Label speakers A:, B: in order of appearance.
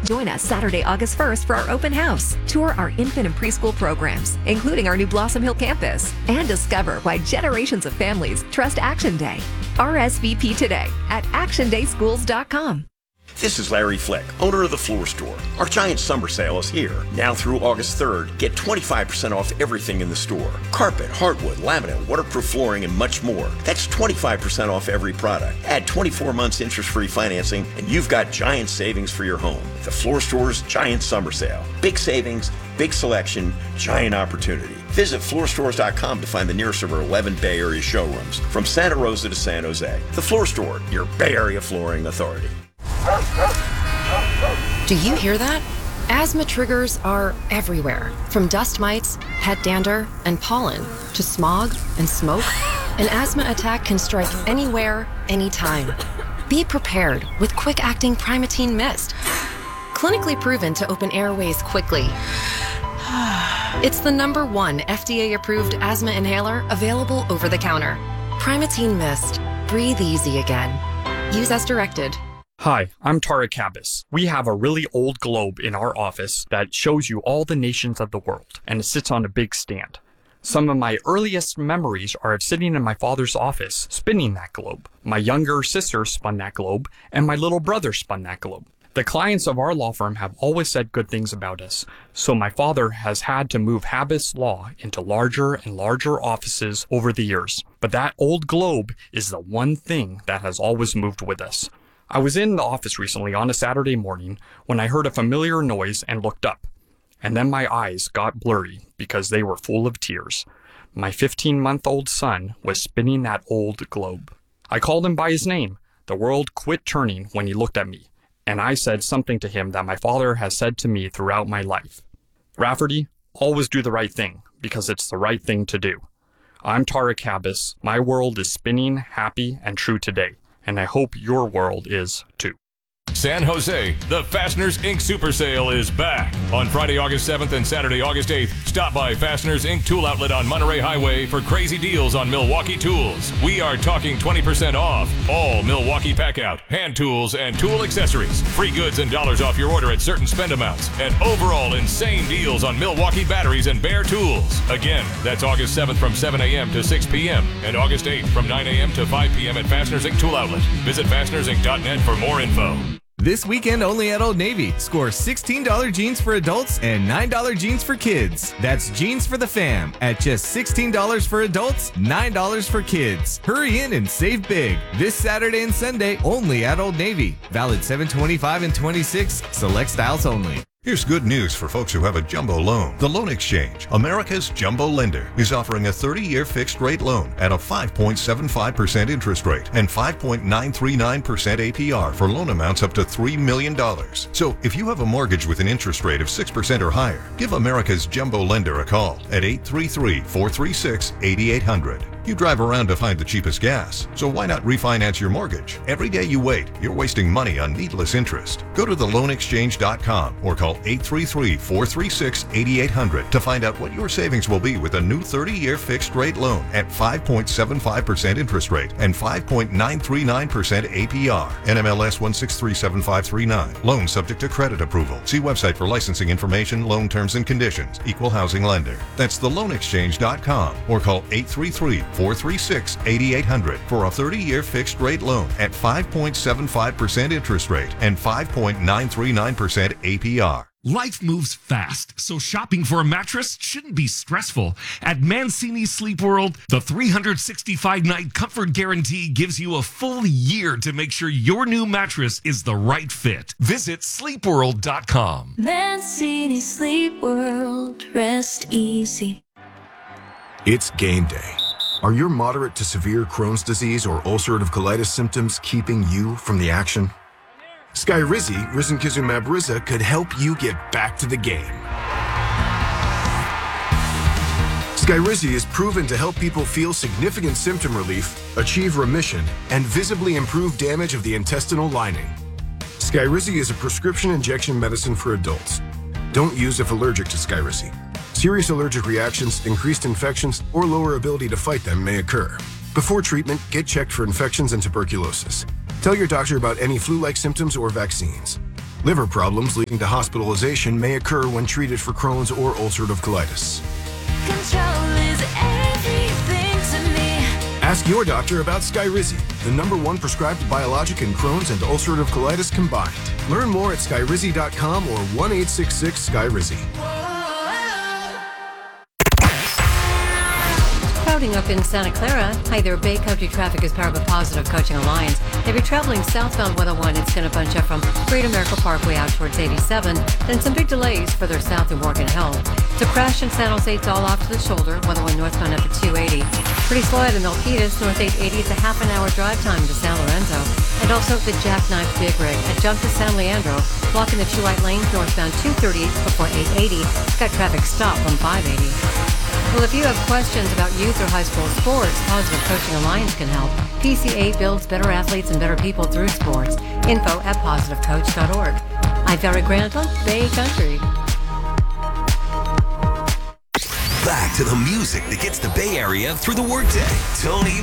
A: Join us Saturday, August 1st for our open house. Tour our infant and preschool programs, including our new Blossom Hill campus, and discover why generations of families trust Action Day. RSVP today at actiondayschools.com.
B: This is Larry Flick, owner of The Floor Store. Our giant summer sale is here. Now through August 3rd, get 25% off everything in the store. Carpet, hardwood, laminate, waterproof flooring, and much more. That's 25% off every product. Add 24 months interest-free financing, and you've got giant savings for your home. The Floor Store's giant summer sale. Big savings, big selection, giant opportunity. Visit floorstores.com to find the nearest of our 11 Bay Area showrooms, from Santa Rosa to San Jose. The Floor Store, your Bay Area flooring authority.
C: Do you hear that? Asthma triggers are everywhere, from dust mites, head dander, and pollen, to smog and smoke. An asthma attack can strike anywhere, anytime. Be prepared with quick-acting Primatene Mist. Clinically proven to open airways quickly. It's the #1 FDA-approved asthma inhaler available over the counter. Primatene Mist. Breathe easy again. Use as directed.
D: Hi, I'm Tara Cabas. We have a really old globe in our office that shows you all the nations of the world, and it sits on a big stand. Some of my earliest memories are of sitting in my father's office, spinning that globe. My younger sister spun that globe, and my little brother spun that globe. The clients of our law firm have always said good things about us, so my father has had to move Habas Law into larger and larger offices over the years. But that old globe is the one thing that has always moved with us. I was in the office recently on a Saturday morning when I heard a familiar noise and looked up. And then my eyes got blurry because they were full of tears. My 15-month-old son was spinning that old globe. I called him by his name. The world quit turning when he looked at me, and I said something to him that my father has said to me throughout my life. Rafferty, always do the right thing, because it's the right thing to do. I'm Tara Cabas. My world is spinning, happy, and true today. And I hope your world is too.
E: San Jose, the Fasteners Inc. Super Sale is back. On Friday, August 7th and Saturday, August 8th, stop by Fasteners Inc. Tool Outlet on Monterey Highway for crazy deals on Milwaukee tools. We are talking 20% off all Milwaukee Packout, hand tools, and tool accessories. Free goods and dollars off your order at certain spend amounts. And overall insane deals on Milwaukee batteries and Bear tools. Again, that's August 7th from 7 a.m. to 6 p.m. and August 8th from 9 a.m. to 5 p.m. at Fasteners Inc. Tool Outlet. Visit fastenersinc.net for more info.
F: This weekend only at Old Navy. Score $16 jeans for adults and $9 jeans for kids. That's jeans for the fam at just $16 for adults, $9 for kids. Hurry in and save big. This Saturday and Sunday only at Old Navy. Valid 7/25 and 26. Select styles only.
G: Here's good news for folks who have a jumbo loan. The Loan Exchange, America's jumbo lender, is offering a 30-year fixed-rate loan at a 5.75% interest rate and 5.939% APR for loan amounts up to $3 million. So if you have a mortgage with an interest rate of 6% or higher, give America's jumbo lender a call at 833-436-8800. You drive around to find the cheapest gas, so why not refinance your mortgage? Every day you wait, you're wasting money on needless interest. Go to theloanexchange.com or call 833-436-8800 to find out what your savings will be with a new 30-year fixed-rate loan at 5.75% interest rate and 5.939% APR. NMLS 1637539. Loan subject to credit approval. See website for licensing information, loan terms and conditions. Equal housing lender. That's theloanexchange.com or call 833-436-8800 for a 30-year fixed-rate loan at 5.75% interest rate and 5.939% APR.
H: Life moves fast, so shopping for a mattress shouldn't be stressful. At Mancini Sleep World, the 365-night comfort guarantee gives you a full year to make sure your new mattress is the right fit. Visit sleepworld.com.
I: Mancini Sleep World, rest easy.
J: It's game day. Are your moderate to severe Crohn's disease or ulcerative colitis symptoms keeping you from the action? Skyrizi, risankizumab Riza, could help you get back to the game. Skyrizi is proven to help people feel significant symptom relief, achieve remission, and visibly improve damage of the intestinal lining. Skyrizi is a prescription injection medicine for adults. Don't use if allergic to Skyrizi. Serious allergic reactions, increased infections, or lower ability to fight them may occur. Before treatment, get checked for infections and tuberculosis. Tell your doctor about any flu-like symptoms or vaccines. Liver problems leading to hospitalization may occur when treated for Crohn's or ulcerative colitis.
I: Control is everything to me.
J: Ask your doctor about Skyrizi, the #1 prescribed biologic in Crohn's and ulcerative colitis combined. Learn more at skyrizi.com or 1-866-SKYRIZI.
K: Crowding up in Santa Clara. Hi there, Bay Country traffic is powered by Positive Coaching Alliance. If you're traveling southbound 101, it's going to bunch up from Great America Parkway out towards 87. Then some big delays further south in Morgan Hill. To crash in San Jose, it's all off to the shoulder, 101 northbound up at 280. Pretty slow at the Milpitas, north 880. It's a half an hour drive time to San Lorenzo. And also the Jackknife Big Rig at Jump to San Leandro, blocking the 2 right lanes northbound 230 before 880. It's got traffic stop on 580. Well, if you have questions about youth or high school sports, Positive Coaching Alliance can help. PCA builds better athletes and better people through sports. Info at positivecoach.org. I'm Farrah Grant on Bay Country.
L: Back to the music that gets the Bay Area through the workday. Tony